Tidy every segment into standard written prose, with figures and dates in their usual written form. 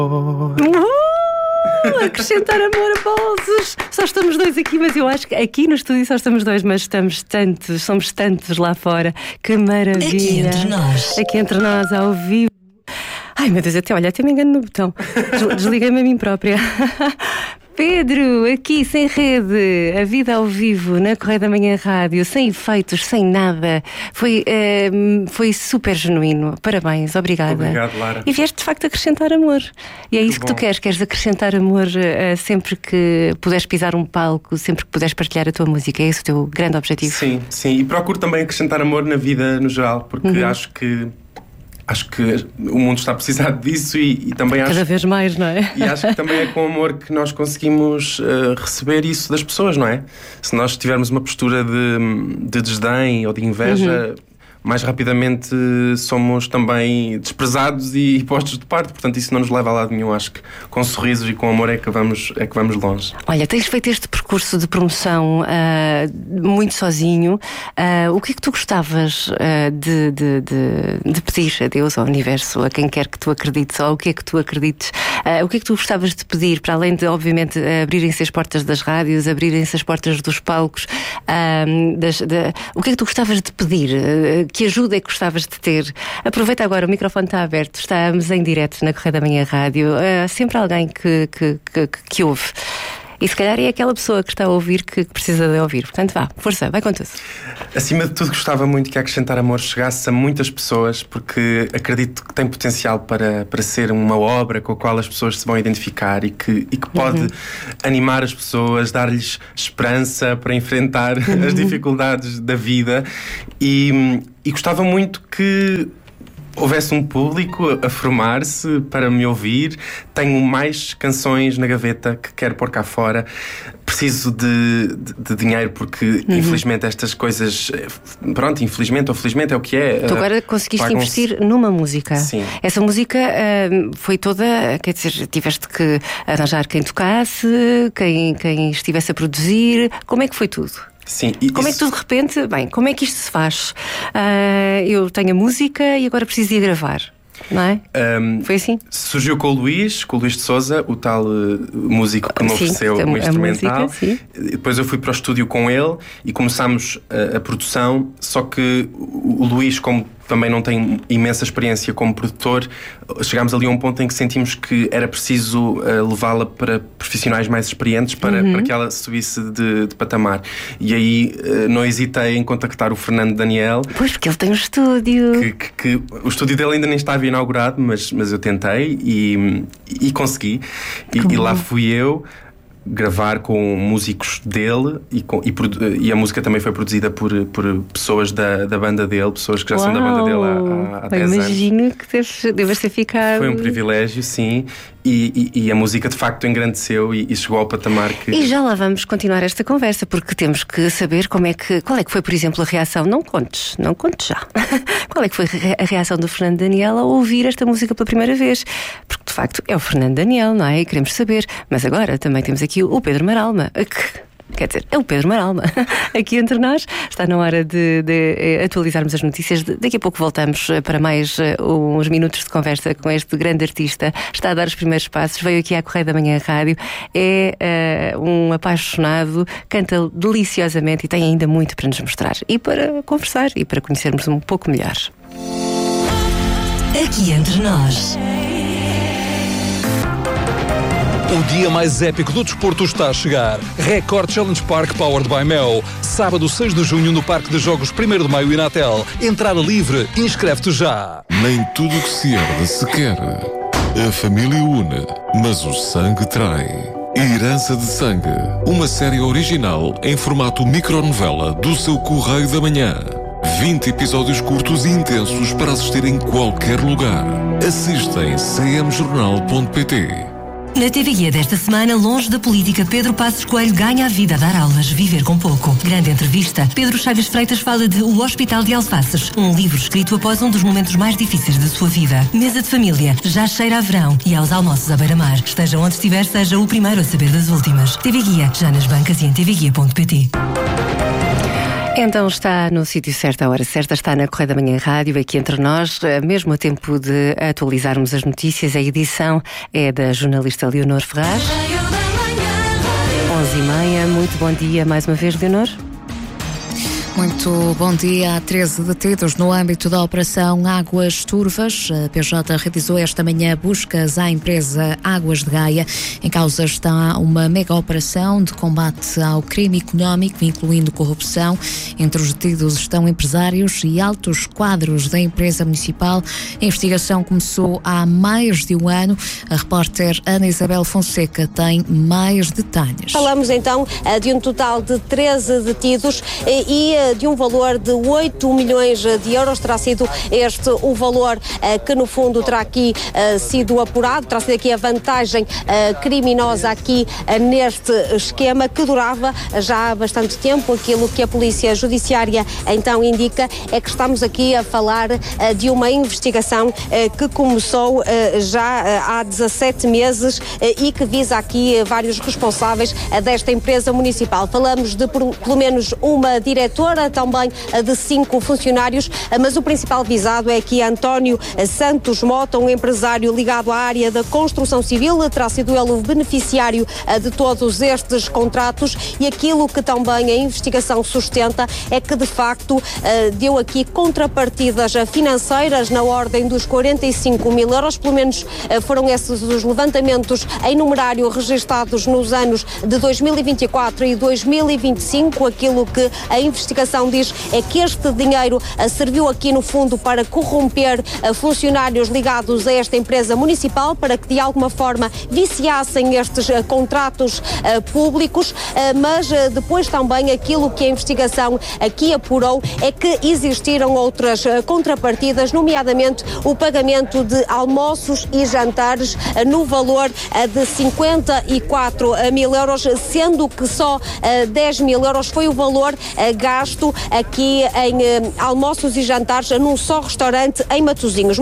Acrescentar amor a bolsos. Só estamos dois aqui, mas eu acho que aqui no estúdio só estamos dois, mas somos tantos lá fora. Que maravilha. Aqui entre nós. Aqui entre nós, ao vivo. Ai meu Deus, até me engano no botão. Desliguei-me a mim própria. Pedro, aqui sem rede, a vida ao vivo na Correia da Manhã Rádio, sem efeitos, sem nada. Foi super genuíno. Parabéns, obrigada. Obrigado, Lara. E vieste de facto acrescentar amor. E é isso que tu queres acrescentar amor sempre que puderes pisar um palco, sempre que puderes partilhar a tua música. É esse o teu grande objetivo? Sim, e procuro também acrescentar amor na vida no geral, porque acho que o mundo está a precisar disso e também cada vez mais, não é? E acho que também é com amor que nós conseguimos receber isso das pessoas, não é? Se nós tivermos uma postura de desdém ou de inveja, mais rapidamente somos também desprezados e postos de parte. Portanto, isso não nos leva a lado nenhum. Acho que com sorrisos e com amor é que vamos longe. Olha, tens feito este percurso de promoção muito sozinho. O que é que tu gostavas de pedir a Deus, ao universo, a quem quer que tu acredites, ou o que é que tu acredites? O que é que tu gostavas de pedir, para além de, obviamente, abrirem-se as portas das rádios, abrirem-se as portas dos palcos? O que é que tu gostavas de pedir? Que ajuda é que gostavas de ter? Aproveita agora, o microfone está aberto, estamos em direto na Correia da Manhã Rádio. Há sempre alguém que ouve. E se calhar é aquela pessoa que está a ouvir que precisa de ouvir. Portanto, vá, força, vai com tudo. Acima de tudo, gostava muito que Acrescentar Amor chegasse a muitas pessoas, porque acredito que tem potencial para ser uma obra com a qual as pessoas se vão identificar e que pode animar as pessoas, dar-lhes esperança para enfrentar as dificuldades da vida. E gostava muito que houvesse um público a formar-se para me ouvir. Tenho mais canções na gaveta que quero pôr cá fora. Preciso de dinheiro porque infelizmente estas coisas, pronto, infelizmente ou felizmente é o que é. Tu agora conseguiste investir numa música. Sim. Essa música foi toda, quer dizer, tiveste que arranjar quem tocasse, quem estivesse a produzir. Como é que foi tudo? Sim, como é que tu de repente, como é que isto se faz? Eu tenho a música e agora preciso ir gravar, não é? Foi assim? Surgiu com o Luís de Sousa, o tal músico que me ofereceu um instrumental. Música, depois eu fui para o estúdio com ele e começámos a produção, só que o Luís, como também não tem imensa experiência como produtor, chegámos ali a um ponto em que sentimos que era preciso levá-la para profissionais mais experientes para que ela subisse de patamar. E aí não hesitei em contactar o Fernando Daniel. Pois, porque ele tem um estúdio. Que o estúdio dele ainda nem estava inaugurado, mas eu tentei e consegui. E lá fui eu gravar com músicos dele e a música também foi produzida por pessoas da banda dele, pessoas que já são da banda dele há 10 anos. Imagino que deves ter ficado. Foi um privilégio, sim. E a música de facto engrandeceu e chegou ao patamar que... E já lá vamos continuar esta conversa, porque temos que saber qual é que foi, por exemplo, a reação. Não contes já. Qual é que foi a reação do Fernando Daniel ao ouvir esta música pela primeira vez? Porque de facto é o Fernando Daniel, não é? E queremos saber. Mas agora também temos aqui o Pedro Maralma. Quer dizer, é o Pedro Maralma aqui entre nós. Está na hora de atualizarmos as notícias. Daqui a pouco voltamos para mais uns minutos de conversa com este grande artista. Está a dar os primeiros passos, veio aqui à Correia da Manhã Rádio. É um apaixonado, canta deliciosamente e tem ainda muito para nos mostrar e para conversar e para conhecermos um pouco melhor. Aqui entre nós. O dia mais épico do desporto está a chegar. Record Challenge Park Powered by Mel. Sábado 6 de junho no Parque de Jogos 1º de Maio e Inatel. Entrada livre. Inscreve-te já. Nem tudo o que se herde se quer. A família une, mas o sangue trai. Herança de Sangue. Uma série original em formato micronovela do seu Correio da Manhã. 20 episódios curtos e intensos para assistir em qualquer lugar. Assista em cmjornal.pt. Na TV Guia desta semana, longe da política, Pedro Passos Coelho ganha a vida a dar aulas, viver com pouco. Grande entrevista. Pedro Chagas Freitas fala de O Hospital de Alfaces, um livro escrito após um dos momentos mais difíceis da sua vida. Mesa de família, já cheira a verão e aos almoços à beira-mar. Esteja onde estiver, seja o primeiro a saber das últimas. TV Guia, já nas bancas e em tvguia.pt. Então está no sítio certo, a hora certa, está na Correio da Manhã Rádio, aqui entre nós, mesmo a tempo de atualizarmos as notícias. A edição é da jornalista Leonor Ferraz. 11h30, muito bom dia mais uma vez, Leonor. Muito bom dia. Há 13 detidos no âmbito da Operação Águas Turvas. A PJ realizou esta manhã buscas à empresa Águas de Gaia. Em causa está uma mega operação de combate ao crime económico, incluindo corrupção. Entre os detidos estão empresários e altos quadros da empresa municipal. A investigação começou há mais de um ano. A repórter Ana Isabel Fonseca tem mais detalhes. Falamos então de um total de 13 detidos e de um valor de 8 milhões de euros. Terá sido este o valor que no fundo terá aqui sido apurado, terá sido aqui a vantagem criminosa aqui neste esquema que durava já há bastante tempo. Aquilo que a Polícia Judiciária então indica é que estamos aqui a falar de uma investigação que começou já há 17 meses e que visa aqui vários responsáveis desta empresa municipal. Falamos de pelo menos uma diretora, também de 5 funcionários, mas o principal visado é aqui António Santos Mota, um empresário ligado à área da construção civil. Terá sido ele o beneficiário de todos estes contratos e aquilo que também a investigação sustenta é que de facto deu aqui contrapartidas financeiras na ordem dos 45 mil euros, pelo menos foram esses os levantamentos em numerário registados nos anos de 2024 e 2025. Aquilo que a investigação diz é que este dinheiro serviu aqui no fundo para corromper funcionários ligados a esta empresa municipal, para que de alguma forma viciassem estes contratos públicos, mas depois também aquilo que a investigação aqui apurou é que existiram outras contrapartidas, nomeadamente o pagamento de almoços e jantares no valor de 54 mil euros, sendo que só 10 mil euros foi o valor gasto aqui em almoços e jantares num só restaurante em Matosinhos.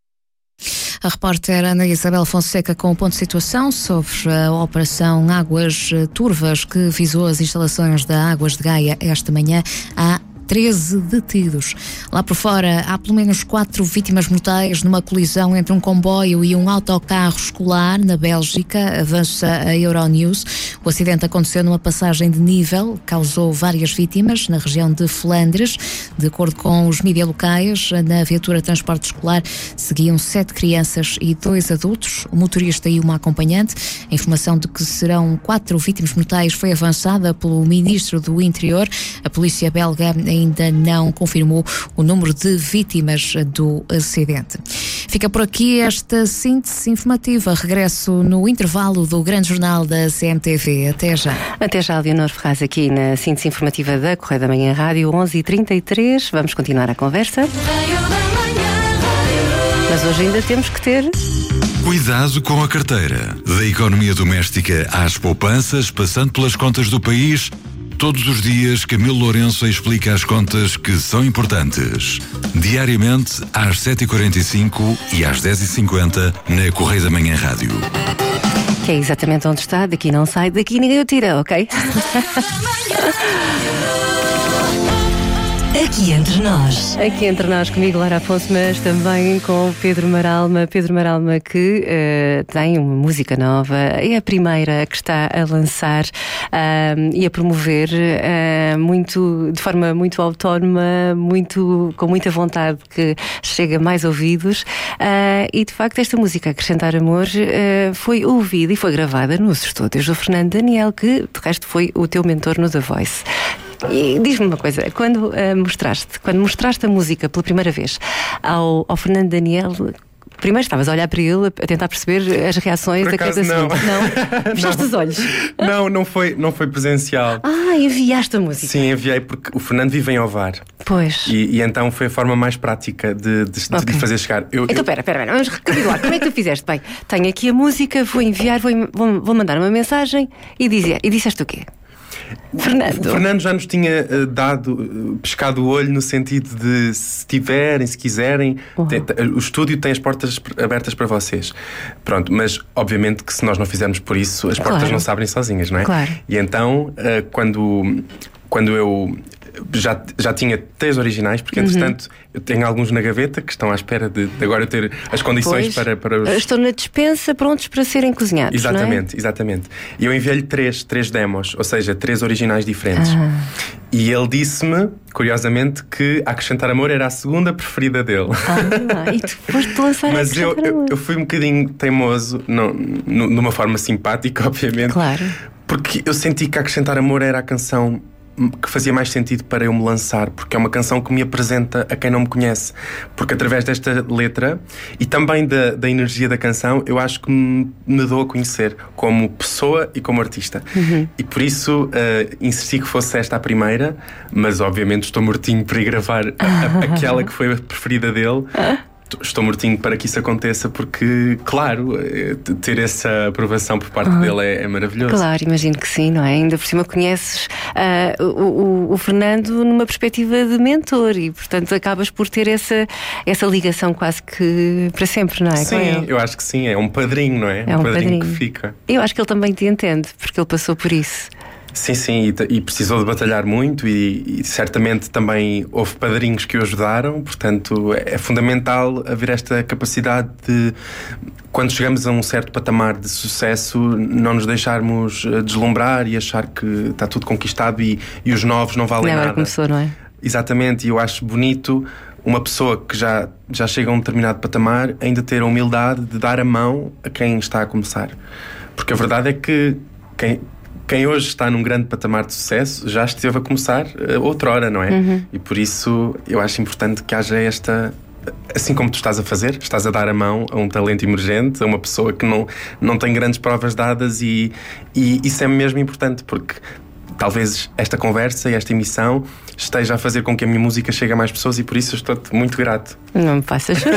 A repórter Ana Isabel Fonseca com um ponto de situação sobre a Operação Águas Turvas, que visou as instalações da Águas de Gaia esta manhã. Há 13 detidos. Lá por fora, há pelo menos 4 vítimas mortais numa colisão entre um comboio e um autocarro escolar na Bélgica, avança a Euronews. O acidente aconteceu numa passagem de nível, causou várias vítimas na região de Flandres. De acordo com os mídias locais, na viatura de transporte escolar seguiam 7 crianças e 2 adultos, o motorista e uma acompanhante. A informação de que serão 4 vítimas mortais foi avançada pelo Ministro do Interior. A polícia belga ainda não confirmou o número de vítimas do acidente. Fica por aqui esta síntese informativa. Regresso no intervalo do grande jornal da CMTV. Até já. Até já, Leonor Ferraz, aqui na síntese informativa da Correio da Manhã Rádio, 11h33. Vamos continuar a conversa. Mas hoje ainda temos que ter... Cuidado com a carteira. Da economia doméstica às poupanças, passando pelas contas do país... Todos os dias, Camilo Lourenço explica as contas que são importantes. Diariamente, às 7h45 e às 10h50, na Correio da Manhã Rádio. Que é exatamente onde está, daqui não sai, daqui ninguém o tira, ok? Aqui entre nós. Aqui entre nós, comigo, Lara Afonso, mas também com o Pedro Maralma. Pedro Maralma que tem uma música nova, é a primeira que está a lançar e a promover de forma muito autónoma, com muita vontade, que chega a mais ouvidos. E de facto esta música, Acrescentar Amor, foi ouvida e foi gravada nos estúdios do Fernando Daniel, que de resto foi o teu mentor no The Voice. E diz-me uma coisa, quando mostraste a música pela primeira vez ao Fernando Daniel, primeiro estavas a olhar para ele, a tentar perceber as reações da cada segundo. Não? Fechaste os olhos? Não foi presencial. Enviaste a música? Sim, enviei porque o Fernando vive em Ovar. Pois. E então foi a forma mais prática de fazer chegar. Então, espera, vamos recapitular. Como é que tu fizeste? Bem, tenho aqui a música, vou enviar, vou mandar uma mensagem e disseste o quê? Fernando. O Fernando já nos tinha pescado o olho no sentido de se quiserem, o estúdio tem as portas abertas para vocês. Pronto, mas obviamente que se nós não fizermos por isso, as portas não se abrem sozinhas, não é? Claro. E então, quando eu já tinha 3 originais, porque entretanto eu tenho alguns na gaveta que estão à espera de agora ter as condições para os... Estão na despensa, prontos para serem cozinhados. Exatamente, não é? Exatamente. E eu enviei-lhe 3 demos, ou seja, 3 originais diferentes. E ele disse-me, curiosamente, que Acrescentar Amor era a segunda preferida dele. E tu foste lançar a Mas eu fui um bocadinho teimoso, numa forma simpática, obviamente. Claro. Porque eu senti que Acrescentar Amor era a canção que fazia mais sentido para eu me lançar, porque é uma canção que me apresenta a quem não me conhece, porque através desta letra e também da energia da canção, eu acho que me dou a conhecer como pessoa e como artista. E por isso insisti que fosse esta a primeira, mas obviamente estou mortinho para ir gravar aquela que foi a preferida dele. Estou mortinho para que isso aconteça, porque, claro, ter essa aprovação por parte dele é maravilhoso. Claro, imagino que sim, não é? Ainda por cima conheces o Fernando numa perspectiva de mentor e, portanto, acabas por ter essa ligação quase que para sempre, não é? Sim, eu acho que sim, é um padrinho, não é? É um padrinho que fica. Eu acho que ele também te entende, porque ele passou por isso. Sim, e precisou de batalhar muito e certamente também houve padrinhos que o ajudaram, portanto é fundamental haver esta capacidade de, quando chegamos a um certo patamar de sucesso, não nos deixarmos deslumbrar e achar que está tudo conquistado e os novos não valem nada. Começou, não é? Exatamente, e eu acho bonito uma pessoa que já chega a um determinado patamar ainda ter a humildade de dar a mão a quem está a começar, porque a verdade é que quem hoje está num grande patamar de sucesso já esteve a começar outrora, não é? E por isso eu acho importante que haja esta... Assim como tu estás a fazer, estás a dar a mão a um talento emergente, a uma pessoa que não tem grandes provas dadas e isso é mesmo importante, porque talvez esta conversa e esta emissão esteja a fazer com que a minha música chegue a mais pessoas e por isso eu estou-te muito grato. Não me faças chorar.